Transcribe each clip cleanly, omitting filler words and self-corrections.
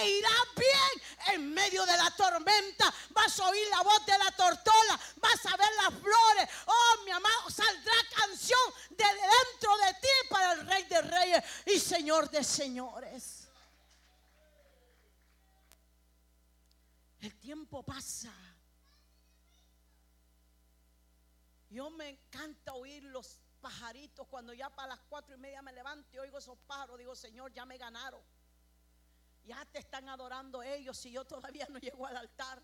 te irá bien en medio de la tormenta. Vas a oír la voz de la tortola, vas a ver las flores. Oh, mi amado, saldrá canción de dentro de ti para el Rey de Reyes y Señor de Señores. El tiempo pasa. Yo me encanta oír los pajaritos. Cuando ya para las 4:30 me levanto y oigo esos pájaros, digo: Señor, ya me ganaron. Ya te están adorando ellos y yo todavía no llego al altar.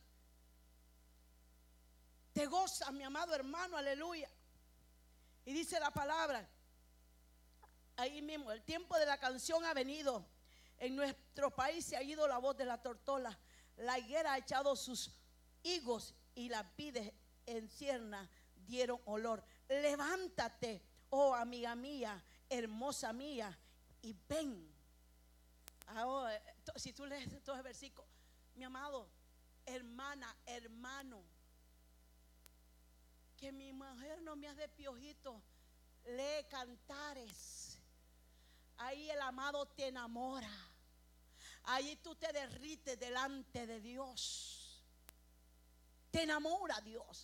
Te gozas, mi amado hermano, aleluya. Y dice la palabra ahí mismo: el tiempo de la canción ha venido. En nuestro país se ha ido la voz de la tortola. La higuera ha echado sus higos y las vides en cierne dieron olor. Levántate, oh amiga mía, hermosa mía, y ven. Ahora, si tú lees todo el versículo, mi amado, hermana, hermano, que mi mujer no me hace piojito, lee Cantares. Ahí el amado te enamora. Ahí tú te derrites delante de Dios. Te enamora Dios.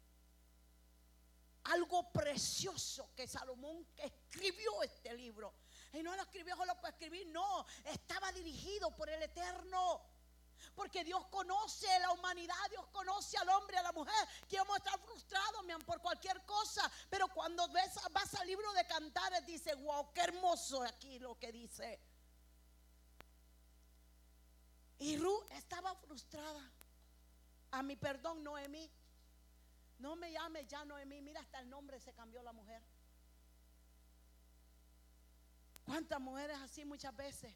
Algo precioso que Salomón, que escribió este libro, y no lo escribió solo para escribir, no, estaba dirigido por el Eterno. Porque Dios conoce la humanidad, Dios conoce al hombre y a la mujer, que vamos a estar frustrados por cualquier cosa. Pero cuando vas al libro de Cantares, dice: wow, qué hermoso aquí lo que dice. Y Ruth estaba frustrada. A mi perdón, Noemí. No me llames ya Noemí. Mira, hasta el nombre se cambió la mujer. ¿Cuántas mujeres así muchas veces?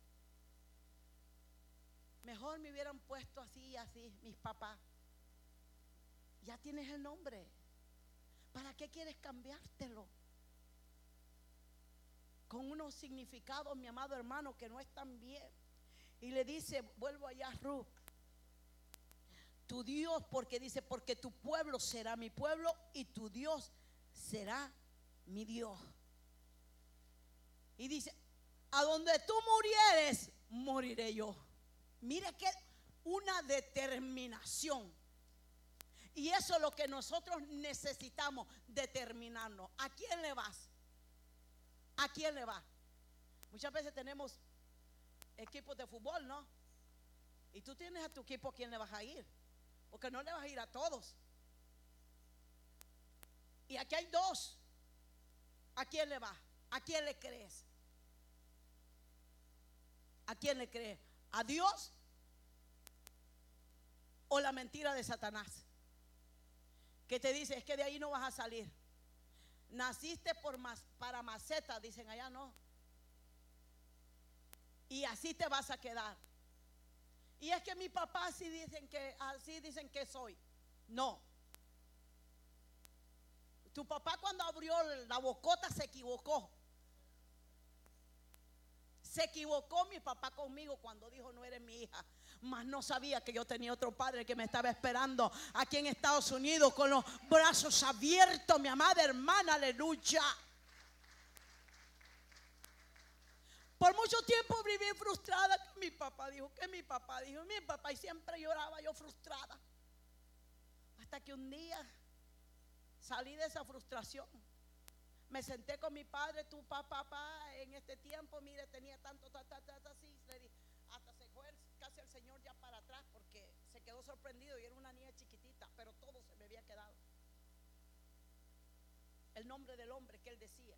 Mejor me hubieran puesto así y así mis papás. Ya tienes el nombre. ¿Para qué quieres cambiártelo? Con unos significados, mi amado hermano, que no están bien. Y le dice, vuelvo allá a Ruth, tu Dios, porque dice: porque tu pueblo será mi pueblo y tu Dios será mi Dios. Y dice: a donde tú murieres, moriré yo. Mire que una determinación. Y eso es lo que nosotros necesitamos, determinarnos. ¿A quién le vas? ¿A quién le vas? Muchas veces tenemos equipos de fútbol, ¿no? Y tú tienes a tu equipo, ¿a quién le vas a ir? Porque no le vas a ir a todos. Y aquí hay dos. ¿A quién le vas? ¿A quién le crees? ¿A quién le crees? ¿A Dios o la mentira de Satanás? Que te dice: es que de ahí no vas a salir. Naciste para maceta, dicen allá, no. Y así te vas a quedar. Y es que mi papá así dicen que soy. No. Tu papá, cuando abrió la bocota, se equivocó. Se equivocó mi papá conmigo cuando dijo: no eres mi hija. Mas no sabía que yo tenía otro padre que me estaba esperando aquí en Estados Unidos con los brazos abiertos, mi amada hermana, aleluya. Por mucho tiempo viví frustrada. Que mi papá dijo, y siempre lloraba yo frustrada. Hasta que un día salí de esa frustración. Me senté con mi padre: tu papá, en este tiempo, mire, tenía tanto, así. Le dije, hasta se fue casi el Señor ya para atrás, porque se quedó sorprendido y era una niña chiquitita, pero todo se me había quedado. El nombre del hombre que él decía.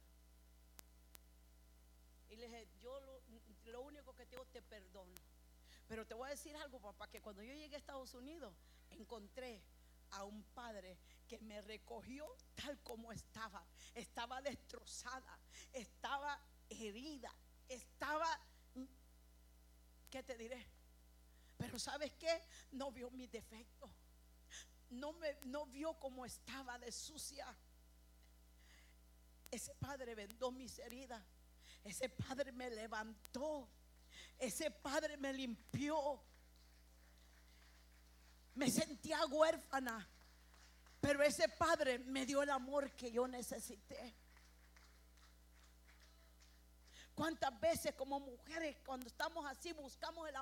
Y le dije: yo lo único que te digo, te perdono. Pero te voy a decir algo, papá, que cuando yo llegué a Estados Unidos, encontré a un padre que me recogió tal como estaba. Estaba destrozada, estaba herida, estaba, ¿qué te diré? Pero ¿sabes qué? No vio mis defectos. No vio cómo estaba de sucia. Ese padre vendó mis heridas. Ese padre me levantó. Ese padre me limpió. Me sentía huérfana, pero ese padre me dio el amor que yo necesité. ¿Cuántas veces como mujeres, cuando estamos así, buscamos el amor?